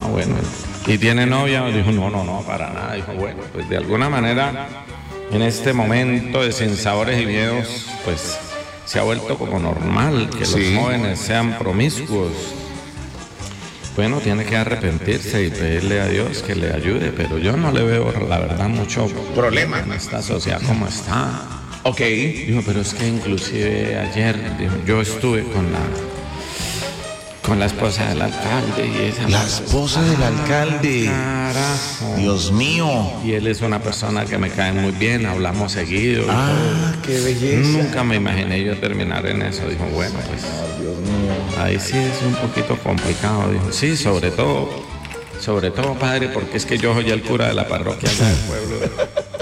bueno. ¿Y tiene novia? Dijo, no, para nada. Dijo, bueno, pues de alguna manera, en este momento de sinsabores y miedos, pues se ha vuelto como normal que los jóvenes sean promiscuos. Bueno, tiene que arrepentirse y pedirle a Dios que le ayude, pero yo no le veo, la verdad, mucho problema en esta sociedad como está. Ok. Dijo, pero es que inclusive ayer, dijo, yo estuve con la esposa del alcalde y esa... La esposa del alcalde. Carajo. Dios mío. Y él es una persona que me cae muy bien, hablamos seguido. Qué belleza. Nunca me imaginé yo terminar en eso. Dijo, bueno, pues ahí sí es un poquito complicado. Dijo, sí, sobre todo, padre, porque es que yo soy el cura de la parroquia allá del pueblo.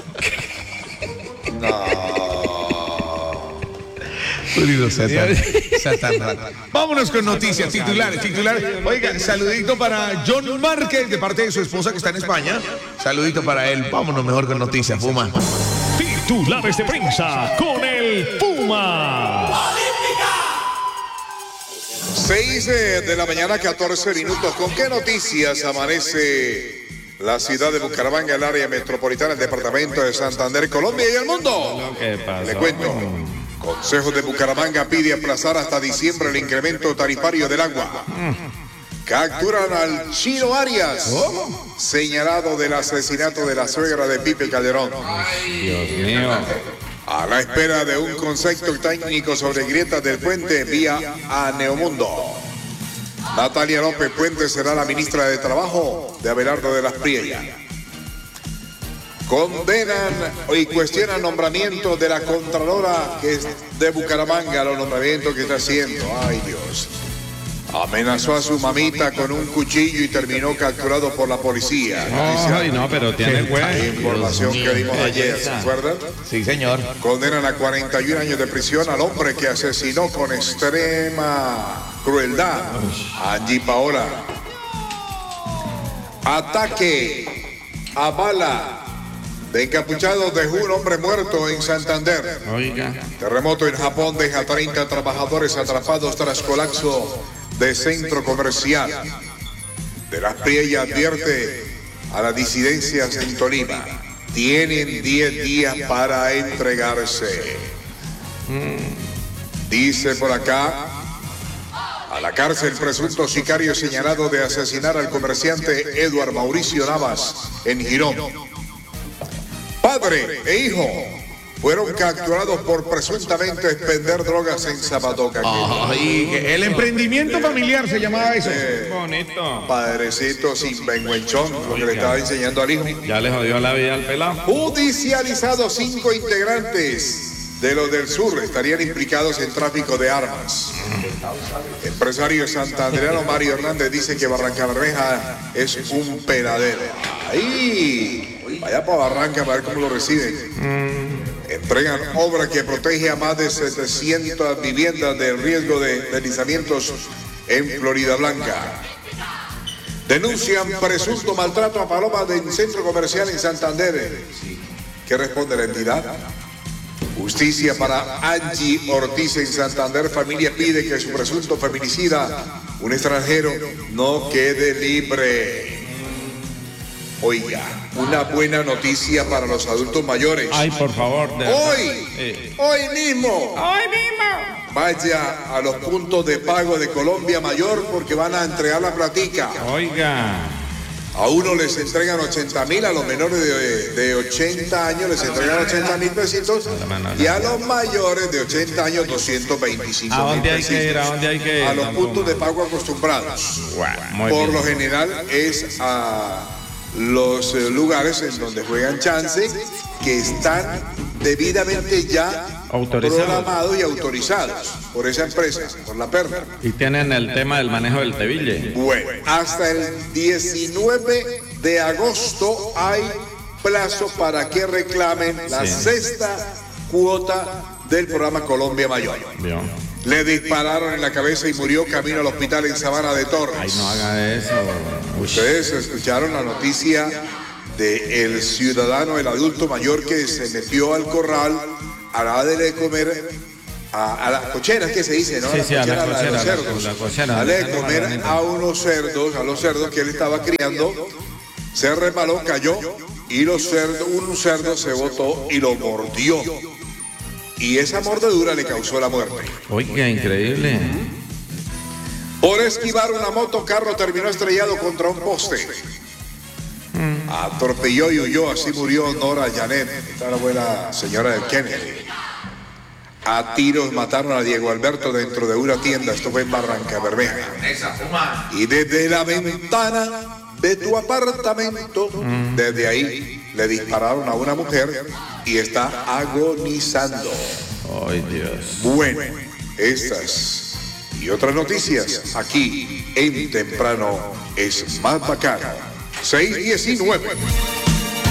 Vámonos con noticias titulares. Oiga, saludito para John Márquez de parte de su esposa que está en España. Saludito para él. Vámonos mejor con noticias, Puma. Titulares de prensa con el Puma. 6 de la mañana, 14 minutos. ¿Con qué noticias amanece la ciudad de Bucaramanga, el área metropolitana, el departamento de Santander, Colombia y el mundo? ¿Qué pasó? Le cuento. Consejo de Bucaramanga pide aplazar hasta diciembre el incremento tarifario del agua. Capturan al Chino Arias, señalado del asesinato de la suegra de Pipe Calderón. Dios mío. A la espera de un concepto técnico sobre grietas del puente vía a Neomundo. Natalia López Puente será la ministra de Trabajo de Abelardo de las Priellas. Condenan y cuestionan nombramiento de la Contralora que es de Bucaramanga, los nombramientos que está haciendo. Ay, Dios. Amenazó a su mamita con un cuchillo y terminó capturado por la policía. Ay, no, pero tiene huevo. Información que dimos ayer, ¿se acuerdan? Sí, señor. Condenan a 41 años de prisión al hombre que asesinó con extrema crueldad a Angie Paola. Ataque a bala de encapuchados dejó un hombre muerto en Santander. Oiga. Terremoto en Japón deja 30 trabajadores atrapados tras colapso de centro comercial. De las Priellas advierte a las disidencias en Tolima. Tienen 10 días para entregarse. Dice por acá, a la cárcel presunto sicario señalado de asesinar al comerciante Eduard Mauricio Navas en Girón. Padre e hijo fueron capturados por presuntamente expender drogas en Zapatoca. El emprendimiento familiar se llamaba eso. Bonito. Padrecito sinvergüenzón, lo que le estaba enseñando al hijo. Ya le jodió la vida al pelado. Judicializados 5 integrantes de los del sur estarían implicados en tráfico de armas. Empresario santandereano Mario Hernández dice que Barrancabermeja es un peladero. Ahí, vaya para Barranca para ver cómo lo reciben. Entregan obra que protege a más de 700 viviendas del riesgo de deslizamientos en Florida Blanca. Denuncian presunto maltrato a palomas de un centro comercial en Santander. ¿Qué responde la entidad? Justicia para Angie Ortiz en Santander. Familia pide que su presunto feminicida, un extranjero, no quede libre. Oiga, una buena noticia para los adultos mayores. Ay, por favor. Hoy mismo. Vaya a los puntos de pago de Colombia Mayor porque van a entregar la platica. Oiga. A uno les entregan 80.000, a los menores de 80 años les entregan 80.000 pesitos y a los mayores de 80 años 225.000 ¿A dónde hay que ir? pesitos. ¿A dónde hay que ir? A los puntos de pago acostumbrados. Por lo general es a los lugares en donde juegan chance que están debidamente ya programados y autorizados por esa empresa, por la perla. Y tienen el tema del manejo del teville. Bueno, hasta el 19 de agosto hay plazo para que reclamen la sexta cuota del programa Colombia Mayor. Bien. Le dispararon en la cabeza y murió camino al hospital en Sabana de Torres. Ay, no haga eso. Ustedes escucharon la noticia del ciudadano, el adulto mayor que se metió al corral a la hora de comer a las cocheras, que se dice, ¿no? Sí, a la de cochera, los cerdos. la cochera. Darle de comer a unos cerdos, a los cerdos que él estaba criando. Se resbaló, cayó y un cerdo se botó y lo mordió. Y esa mordedura le causó la muerte. Oiga, increíble. Por esquivar una moto, carro terminó estrellado contra un poste. Atropelló y huyó, así murió Nora Janet, esta la abuela señora del Kennedy. A tiros mataron a Diego Alberto dentro de una tienda, esto fue en Barranca Bermeja. Y desde la ventana de tu apartamento, desde ahí le dispararon a una mujer y está agonizando. Ay, Dios. Bueno, estas y otras noticias aquí en Temprano es más bacano. 6:19.